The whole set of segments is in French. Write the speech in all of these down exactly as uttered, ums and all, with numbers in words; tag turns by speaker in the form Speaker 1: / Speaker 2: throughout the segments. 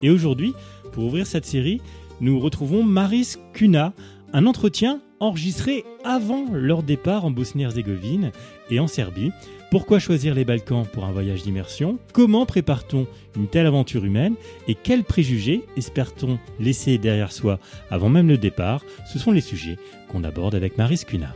Speaker 1: Et aujourd'hui, pour ouvrir cette série, nous retrouvons Maris Kuna, un entretien enregistré avant leur départ en Bosnie-Herzégovine et en Serbie. Pourquoi choisir les Balkans pour un voyage d'immersion ? Comment prépare-t-on une telle aventure humaine ? Et quels préjugés espère-t-on laisser derrière soi avant même le départ ? Ce sont les sujets qu'on aborde avec Maris Kuna.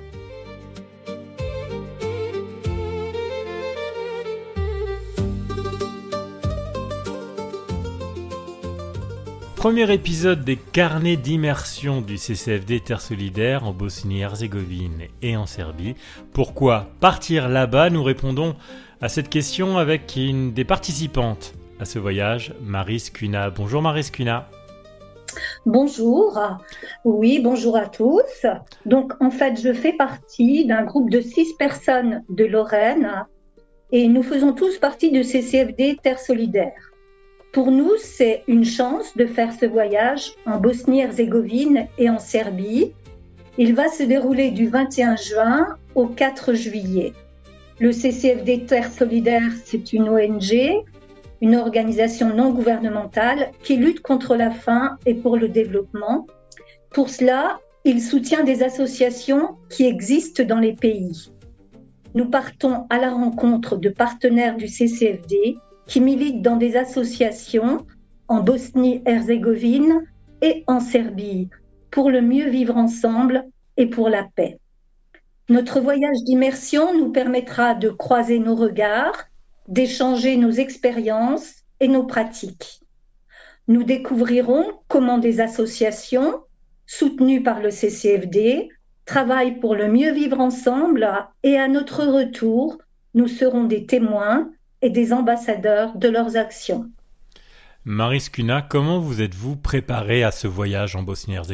Speaker 1: Premier épisode des carnets d'immersion du C C F D Terre Solidaire en Bosnie-Herzégovine et en Serbie. Pourquoi partir là-bas ? Nous répondons à cette question avec une des participantes à ce voyage, Maris Kuna. Bonjour Maris Kuna.
Speaker 2: Bonjour, oui, bonjour à tous. Donc en fait, je fais partie d'un groupe de six personnes de Lorraine et nous faisons tous partie du C C F D Terre Solidaire. Pour nous, c'est une chance de faire ce voyage en Bosnie-Herzégovine et en Serbie. Il va se dérouler du vingt et un juin au quatre juillet. Le C C F D Terre Solidaire, c'est une O N G, une organisation non gouvernementale qui lutte contre la faim et pour le développement. Pour cela, il soutient des associations qui existent dans les pays. Nous partons à la rencontre de partenaires du C C F D qui militent dans des associations en Bosnie-Herzégovine et en Serbie pour le mieux vivre ensemble et pour la paix. Notre voyage d'immersion nous permettra de croiser nos regards, d'échanger nos expériences et nos pratiques. Nous découvrirons comment des associations soutenues par le C C F D travaillent pour le mieux vivre ensemble et à notre retour, nous serons des témoins et des ambassadeurs de leurs actions.
Speaker 1: Maris Kuna, comment vous êtes-vous préparée à ce voyage en Bosnie-Herzégovine ?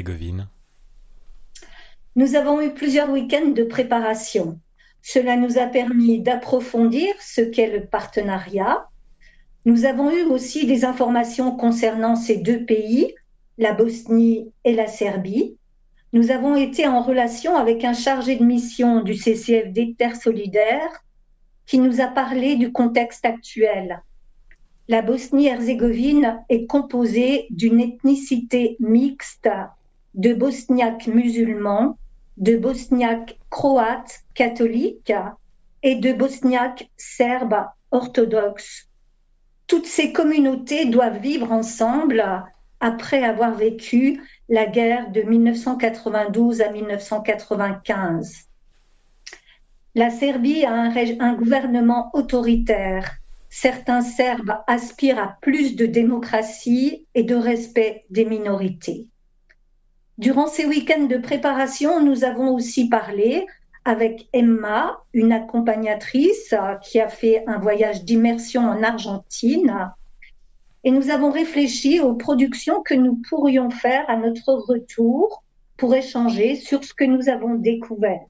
Speaker 2: Nous avons eu plusieurs week-ends de préparation. Cela nous a permis d'approfondir ce qu'est le partenariat. Nous avons eu aussi des informations concernant ces deux pays, la Bosnie et la Serbie. Nous avons été en relation avec un chargé de mission du C C F D Terre Solidaire qui nous a parlé du contexte actuel. La Bosnie-Herzégovine est composée d'une ethnicité mixte de bosniaques musulmans, de bosniaques croates catholiques et de bosniaques serbes orthodoxes. Toutes ces communautés doivent vivre ensemble après avoir vécu la guerre de mille neuf cent quatre-vingt-douze à mille neuf cent quatre-vingt-quinze. La Serbie a un, rég- un gouvernement autoritaire. Certains Serbes aspirent à plus de démocratie et de respect des minorités. Durant ces week-ends de préparation, nous avons aussi parlé avec Emma, une accompagnatrice qui a fait un voyage d'immersion en Argentine, et nous avons réfléchi aux productions que nous pourrions faire à notre retour pour échanger sur ce que nous avons découvert.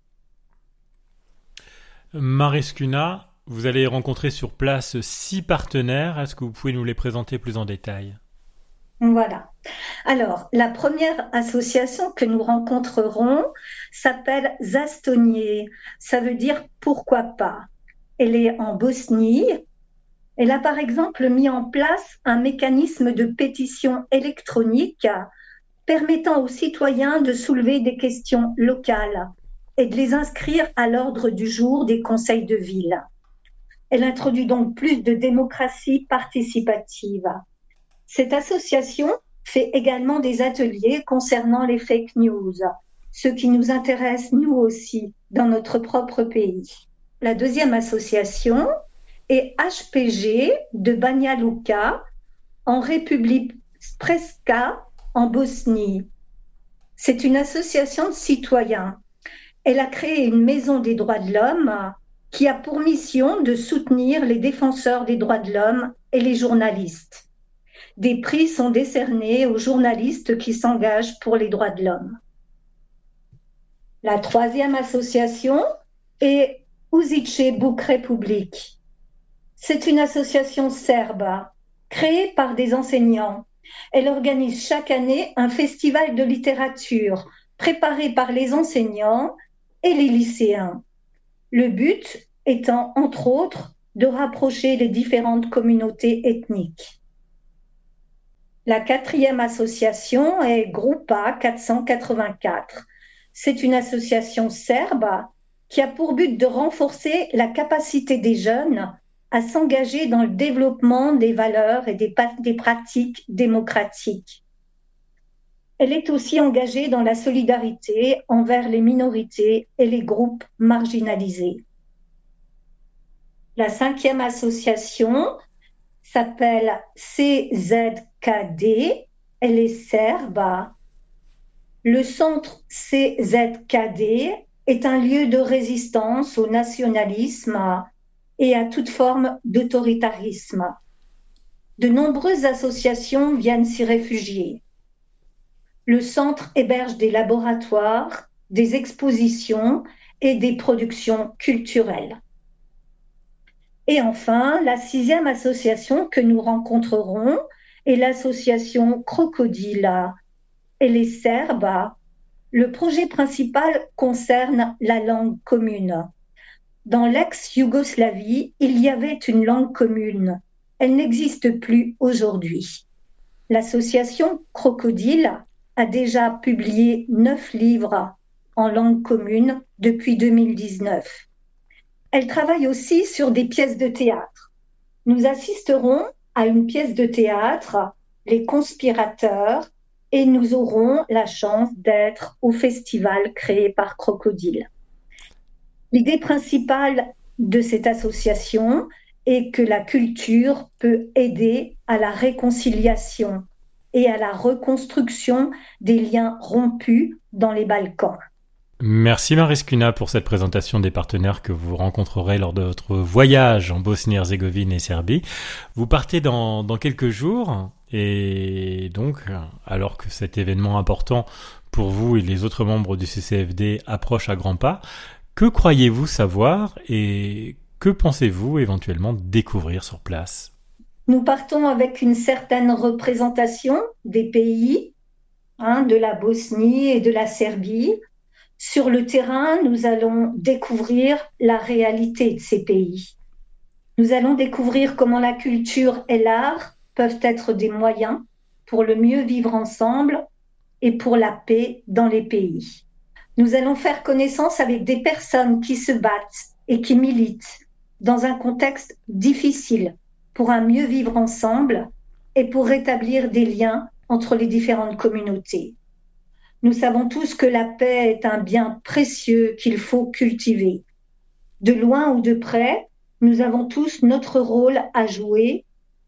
Speaker 1: Maris Kuna, vous allez rencontrer sur place six partenaires. Est-ce que vous pouvez nous les présenter plus en détail ?
Speaker 2: Voilà. Alors, la première association que nous rencontrerons s'appelle Zastonier. Ça veut dire pourquoi pas. Elle est en Bosnie. Elle a par exemple mis en place un mécanisme de pétition électronique permettant aux citoyens de soulever des questions locales et de les inscrire à l'ordre du jour des conseils de ville. Elle introduit donc plus de démocratie participative. Cette association fait également des ateliers concernant les fake news, ce qui nous intéresse nous aussi dans notre propre pays. La deuxième association est H P G de Banja Luka en République Srpska en Bosnie. C'est une association de citoyens. Elle a créé une maison des droits de l'homme qui a pour mission de soutenir les défenseurs des droits de l'homme et les journalistes. Des prix sont décernés aux journalistes qui s'engagent pour les droits de l'homme. La troisième association est Uzice Book Republic. C'est une association serbe créée par des enseignants. Elle organise chaque année un festival de littérature préparé par les enseignants et les lycéens. Le but étant, entre autres, de rapprocher les différentes communautés ethniques. La quatrième association est Grupa quatre cent quatre-vingt-quatre. C'est une association serbe qui a pour but de renforcer la capacité des jeunes à s'engager dans le développement des valeurs et des, des pratiques démocratiques. Elle est aussi engagée dans la solidarité envers les minorités et les groupes marginalisés. La cinquième association s'appelle C Z K D, elle est serbe. Le centre C Z K D est un lieu de résistance au nationalisme et à toute forme d'autoritarisme. De nombreuses associations viennent s'y réfugier. Le centre héberge des laboratoires, des expositions et des productions culturelles. Et enfin, la sixième association que nous rencontrerons est l'association Crocodile. Elle est serbe. Le projet principal concerne la langue commune. Dans l'ex-Yougoslavie, il y avait une langue commune. Elle n'existe plus aujourd'hui. L'association Crocodile a déjà publié neuf livres en langue commune depuis deux mille dix-neuf. Elle travaille aussi sur des pièces de théâtre. Nous assisterons à une pièce de théâtre, Les Conspirateurs, et nous aurons la chance d'être au festival créé par Crocodile. L'idée principale de cette association est que la culture peut aider à la réconciliation et à la reconstruction des liens rompus dans les Balkans.
Speaker 1: Merci Maris Kuna pour cette présentation des partenaires que vous rencontrerez lors de votre voyage en Bosnie-Herzégovine et Serbie. Vous partez dans, dans quelques jours et donc, alors que cet événement important pour vous et les autres membres du C C F D approche à grands pas, que croyez-vous savoir et que pensez-vous éventuellement découvrir sur place ?
Speaker 2: Nous partons avec une certaine représentation des pays, hein, de la Bosnie et de la Serbie. Sur le terrain, nous allons découvrir la réalité de ces pays. Nous allons découvrir comment la culture et l'art peuvent être des moyens pour le mieux vivre ensemble et pour la paix dans les pays. Nous allons faire connaissance avec des personnes qui se battent et qui militent dans un contexte difficile pour un mieux vivre ensemble et pour rétablir des liens entre les différentes communautés. Nous savons tous que la paix est un bien précieux qu'il faut cultiver. De loin ou de près, nous avons tous notre rôle à jouer.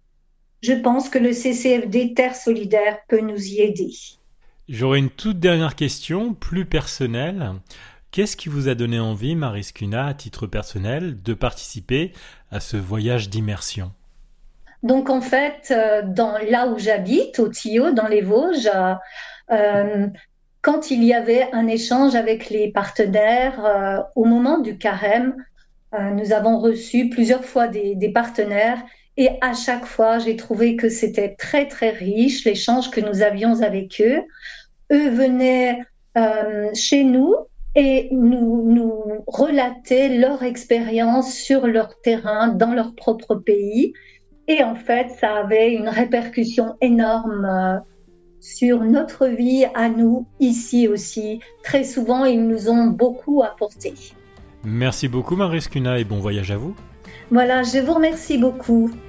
Speaker 2: Je pense que le C C F D Terre Solidaire peut nous y aider.
Speaker 1: J'aurais une toute dernière question, plus personnelle. Qu'est-ce qui vous a donné envie, Maris Kuna, à titre personnel, de participer à ce voyage d'immersion ?
Speaker 2: Donc en fait, dans, là où j'habite, au Tillot, dans les Vosges, euh, quand il y avait un échange avec les partenaires, euh, au moment du carême, euh, nous avons reçu plusieurs fois des, des partenaires et à chaque fois, j'ai trouvé que c'était très très riche, l'échange que nous avions avec eux. Eux venaient euh, chez nous et nous, nous relataient leur expérience sur leur terrain, dans leur propre pays. Et en fait, ça avait une répercussion énorme euh, sur notre vie à nous, ici aussi. Très souvent, ils nous ont beaucoup apporté.
Speaker 1: Merci beaucoup Maris Kuna et bon voyage à vous.
Speaker 2: Voilà, je vous remercie beaucoup.